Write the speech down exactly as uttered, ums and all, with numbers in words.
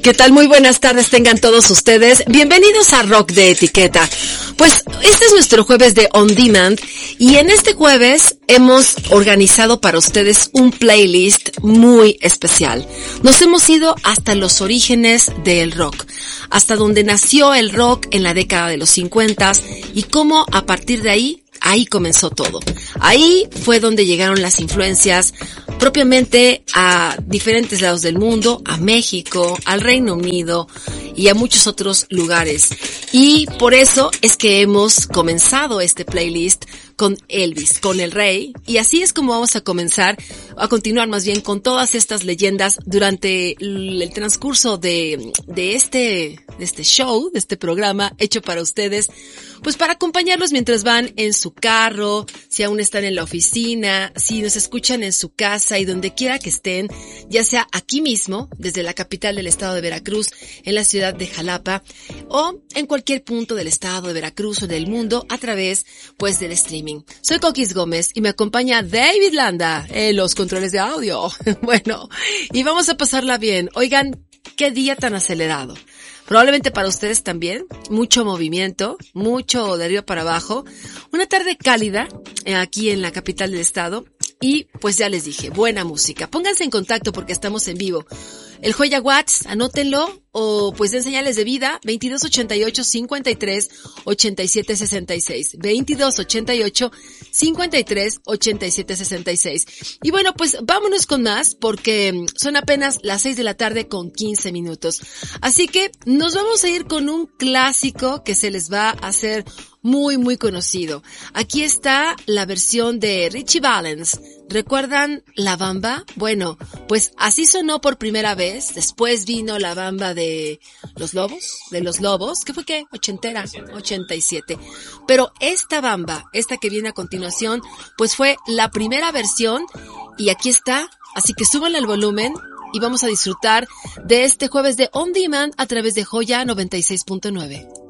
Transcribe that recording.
¿Qué tal? Muy buenas tardes tengan todos ustedes. Bienvenidos a Rock de Etiqueta. Pues este es nuestro jueves de On Demand y en este jueves hemos organizado para ustedes un playlist muy especial. Nos hemos ido hasta los orígenes del rock, hasta donde nació el rock en la década de los cincuenta y cómo a partir de ahí Ahí comenzó todo. Ahí fue donde llegaron las influencias propiamente a diferentes lados del mundo, a México, al Reino Unido y a muchos otros lugares. Y por eso es que hemos comenzado este playlist con Elvis, con el Rey, y así es como vamos a comenzar, a continuar más bien con todas estas leyendas durante el transcurso de, de este, de este show, de este programa hecho para ustedes, pues para acompañarlos mientras van en su carro, si aún están en la oficina, si nos escuchan en su casa y donde quiera que estén, ya sea aquí mismo, desde la capital del estado de Veracruz, en la ciudad de Jalapa, o en cualquier punto del estado de Veracruz o del mundo a través, pues, del streaming. Soy Coquis Gómez y me acompaña David Landa en los controles de audio. Bueno, y vamos a pasarla bien. Oigan, qué día tan acelerado. Probablemente para ustedes también, mucho movimiento, mucho de arriba para abajo. Una tarde cálida eh, aquí en la capital del estado y pues ya les dije, buena música. Pónganse en contacto porque estamos en vivo. El Joya Watts, anótenlo o pues den señales de vida, veintidós ochenta y ocho, cincuenta y tres, ochenta y siete sesenta y seis. veintidós ochenta y ocho, cincuenta y tres, ochenta y siete sesenta y seis. Y bueno, pues vámonos con más porque son apenas las seis de la tarde con quince minutos. Así que nos vamos a ir con un clásico que se les va a hacer muy, muy conocido. Aquí está la versión de Ritchie Valens. ¿Recuerdan La Bamba? Bueno, pues así sonó por primera vez. Después vino La Bamba de Los Lobos, de Los Lobos. ¿Qué fue qué? Ochentera, ochenta y siete. Pero esta Bamba, esta que viene a continuación, pues fue la primera versión y aquí está. Así que súbanle el volumen y vamos a disfrutar de este jueves de On Demand a través de Joya noventa y seis punto nueve.